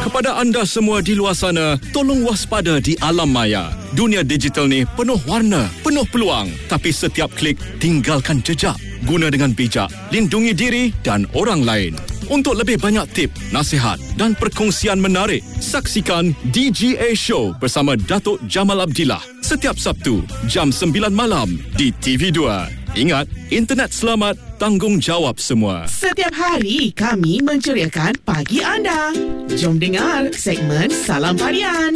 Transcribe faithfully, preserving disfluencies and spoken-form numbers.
Kepada anda semua di luar sana, tolong waspada di alam maya. Dunia digital ni penuh warna, penuh peluang. Tapi setiap klik, tinggalkan jejak. Guna dengan bijak, lindungi diri dan orang lain. Untuk lebih banyak tip, nasihat dan perkongsian menarik, saksikan D G A Show bersama Datuk Jamal Abdillah setiap Sabtu jam sembilan malam di T V dua. Ingat, internet selamat, tanggungjawab semua. Setiap hari kami menceriakan pagi anda. Jom dengar segmen Salam Parian.